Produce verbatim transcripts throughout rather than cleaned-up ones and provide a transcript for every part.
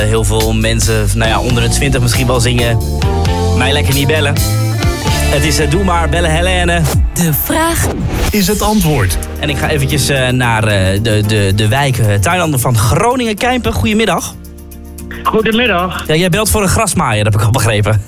Heel veel mensen, nou ja, onder de twintig misschien wel zingen. Mij lekker niet bellen. Het is uh, Doe maar, bellen Helene. De vraag is het antwoord. En ik ga eventjes uh, naar uh, de, de, de wijk uh, Tuinlander van Groningen. Kijpen, goedemiddag. Goedemiddag. Ja, jij belt voor een grasmaaier, heb ik al begrepen.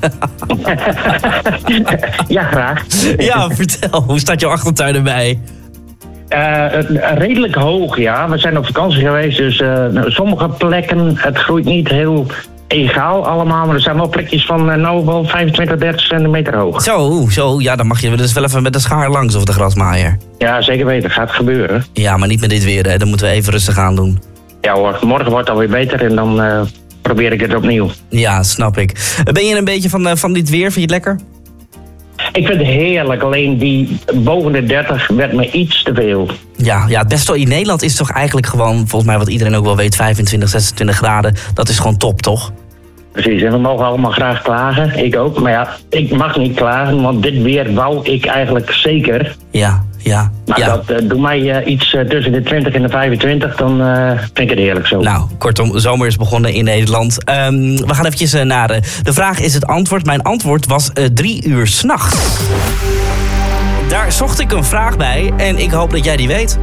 Ja, graag. Ja, vertel. Hoe staat jouw achtertuin erbij? Uh, redelijk hoog, ja. We zijn op vakantie geweest, dus uh, sommige plekken, het groeit niet heel egaal allemaal. Maar er zijn wel plekjes van uh, nou wel vijfentwintig, dertig centimeter hoog. Zo, zo, ja, dan mag je dus wel even met de schaar langs of de grasmaaier. Ja, zeker weten. Gaat gebeuren. Ja, maar niet met dit weer, hè. Dan moeten we even rustig aan doen. Ja hoor, morgen wordt het alweer beter en dan uh, probeer ik het opnieuw. Ja, snap ik. Ben je een beetje van, uh, van dit weer? Vind je het lekker? Ik vind het heerlijk, alleen die boven de dertig werd me iets te veel. Ja, ja, het beste in Nederland is toch eigenlijk gewoon, volgens mij wat iedereen ook wel weet, vijfentwintig, zesentwintig graden. Dat is gewoon top, toch? Precies, en we mogen allemaal graag klagen. Ik ook, maar ja, ik mag niet klagen, want dit weer wou ik eigenlijk zeker. Ja, ja. Maar ja. dat uh, doe mij uh, iets uh, tussen de twintig en de vijfentwintig, dan uh, vind ik het heerlijk zo. Nou, kortom, zomer is begonnen in Nederland. Um, we gaan eventjes uh, naar uh, de vraag is het antwoord. Mijn antwoord was uh, drie uur 's nachts. Daar zocht ik een vraag bij en ik hoop dat jij die weet.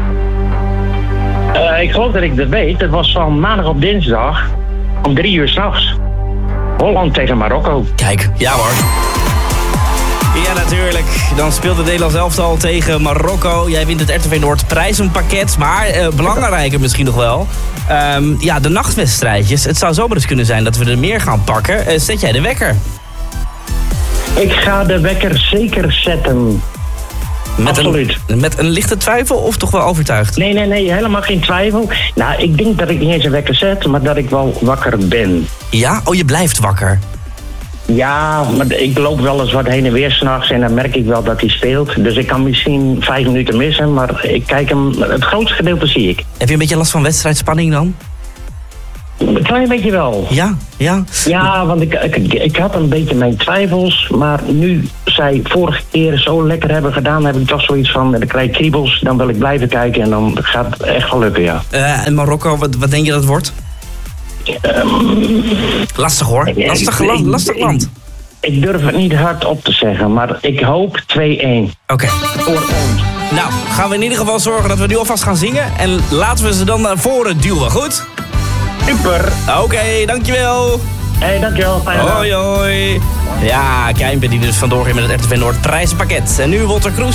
Uh, ik geloof dat ik dat weet. Het was van maandag op dinsdag om drie uur 's nachts. Holland tegen Marokko. Kijk, ja hoor. Ja, natuurlijk. Dan speelt het Nederlands elftal tegen Marokko. Jij wint het R T V Noord prijzenpakket. Maar uh, belangrijker misschien nog wel. Um, ja, de nachtwedstrijdjes. Het zou zomaar eens kunnen zijn dat we er meer gaan pakken. Uh, zet jij de wekker? Ik ga de wekker zeker zetten. Met Absoluut. Een, met een lichte twijfel of toch wel overtuigd? Nee, nee, nee. Helemaal geen twijfel. Nou, ik denk dat ik niet eens een wekker zet, maar dat ik wel wakker ben. Ja? Oh, je blijft wakker? Ja, maar ik loop wel eens wat heen en weer 's nachts en dan merk ik wel dat hij speelt. Dus ik kan misschien vijf minuten missen, maar ik kijk hem, het grootste gedeelte zie ik. Heb je een beetje last van wedstrijdspanning dan? Een klein beetje wel. Ja, ja. Ja, want ik, ik, ik had een beetje mijn twijfels, maar nu zij vorige keer zo lekker hebben gedaan, heb ik toch zoiets van, dan krijg ik kriebels, dan wil ik blijven kijken en dan gaat het echt wel lukken, ja. Uh, en Marokko, wat, wat denk je dat het wordt? Um, lastig hoor, lastig, ik, land, lastig ik, land. Ik, ik durf het niet hard op te zeggen, maar ik hoop twee-één. Oké. Okay. Voor ons. Nou, gaan we in ieder geval zorgen dat we nu alvast gaan zingen en laten we ze dan naar voren duwen, goed? Super. Oké, okay, dankjewel. Hé, hey, dankjewel. Fijne hoi, hoi. Ja, Kijmpen die dus vandoor ging met het R T V Noord prijzenpakket. En nu Wolter Kroes.